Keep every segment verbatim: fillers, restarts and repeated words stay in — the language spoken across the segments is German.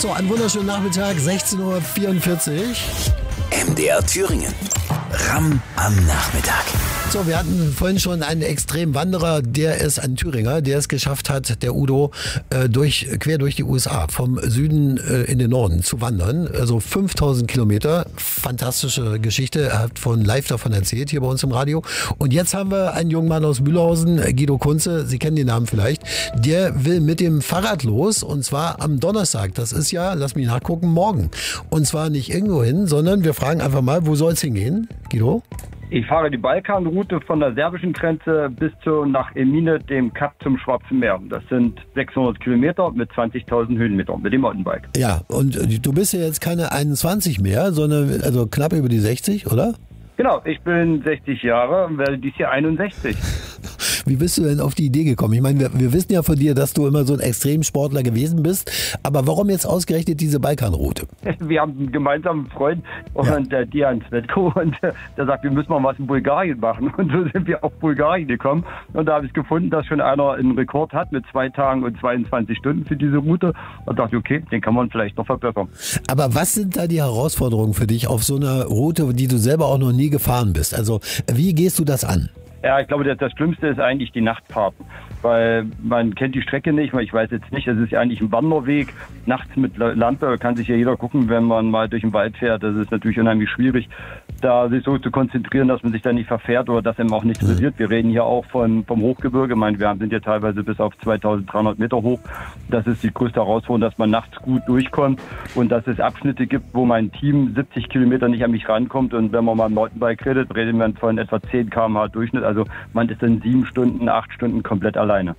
So, einen wunderschönen Nachmittag, sechzehn Uhr vierundvierzig. M D R Thüringen. Ram am Nachmittag. So, wir hatten vorhin schon einen Extremwanderer, der ist ein Thüringer, der es geschafft hat, der Udo, äh, durch, quer durch die U S A, vom Süden äh, in den Norden zu wandern. Also fünftausend Kilometer, fantastische Geschichte. Er hat von live davon erzählt, hier bei uns im Radio. Und jetzt haben wir einen jungen Mann aus Mühlhausen, Guido Kunze, Sie kennen den Namen vielleicht. Der will mit dem Fahrrad los, und zwar am Donnerstag. Das ist ja, lass mich nachgucken, morgen. Und zwar nicht irgendwo hin, sondern wir fragen einfach mal, wo soll es hingehen, Guido? Ich fahre die Balkanroute von der serbischen Grenze bis zu nach Emine, dem Kap zum Schwarzen Meer. Das sind sechshundert Kilometer mit zwanzigtausend Höhenmetern mit dem Mountainbike. Ja, und du bist ja jetzt keine einundzwanzig mehr, sondern also knapp über die sechzig, oder? Genau, ich bin sechzig Jahre und werde dieses Jahr einundsechzig. Wie bist du denn auf die Idee gekommen? Ich meine, wir, wir wissen ja von dir, dass du immer so ein Extremsportler gewesen bist. Aber warum jetzt ausgerechnet diese Balkanroute? Wir haben einen gemeinsamen Freund, und ja. Dian Svetko, und der sagt, wir müssen mal was in Bulgarien machen. Und so sind wir auf Bulgarien gekommen. Und da habe ich gefunden, dass schon einer einen Rekord hat mit zwei Tagen und zweiundzwanzig Stunden für diese Route. Und dachte, okay, den kann man vielleicht noch verbessern. Aber was sind da die Herausforderungen für dich auf so einer Route, die du selber auch noch nie gefahren bist? Also wie gehst du das an? Ja, ich glaube, das, das Schlimmste ist eigentlich die Nachtfahrten, weil man kennt die Strecke nicht, ich weiß jetzt nicht, es ist ja eigentlich ein Wanderweg, nachts mit Lampe kann sich ja jeder gucken, wenn man mal durch den Wald fährt, das ist natürlich unheimlich schwierig, da sich so zu konzentrieren, dass man sich da nicht verfährt oder dass einem auch nichts passiert. Wir reden hier auch von, vom Hochgebirge, ich meine, wir sind ja teilweise bis auf zweitausenddreihundert Meter hoch, das ist die größte Herausforderung, dass man nachts gut durchkommt und dass es Abschnitte gibt, wo mein Team siebzig Kilometer nicht an mich rankommt, und wenn man mal im Mountainbike redet, reden wir von etwa zehn Kilometer pro Stunde Durchschnitt. Also man ist dann sieben Stunden, acht Stunden komplett alleine.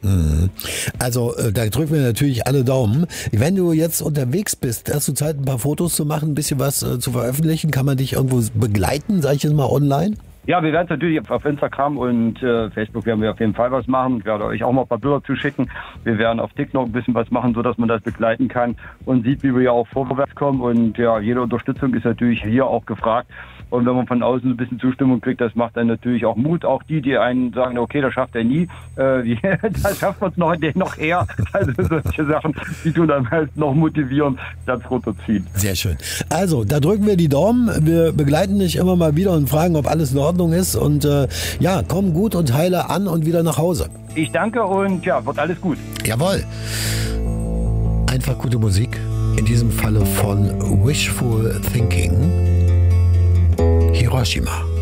Also da drücken wir natürlich alle Daumen. Wenn du jetzt unterwegs bist, hast du Zeit, ein paar Fotos zu machen, ein bisschen was äh, zu veröffentlichen? Kann man dich irgendwo begleiten, sag ich jetzt mal, online? Ja, wir werden es natürlich auf Instagram und äh, Facebook werden wir auf jeden Fall was machen. Ich werde euch auch mal ein paar Bilder zuschicken. Wir werden auf TikTok ein bisschen was machen, sodass man das begleiten kann und sieht, wie wir ja auch vorwärts kommen. Und ja, jede Unterstützung ist natürlich hier auch gefragt. Und wenn man von außen ein bisschen Zustimmung kriegt, das macht dann natürlich auch Mut. Auch die, die einen sagen, okay, das schafft er nie, äh, das schafft man es noch, noch eher. Also solche Sachen, die tun dann halt noch motivieren, das runterziehen. Sehr schön. Also, da drücken wir die Daumen. Wir begleiten dich immer mal wieder und fragen, ob alles in Ordnung ist. Und äh, ja, komm gut und heile an und wieder nach Hause. Ich danke und ja, wird alles gut. Jawohl. Einfach gute Musik. In diesem Falle von Wishful Thinking. Hiroshima.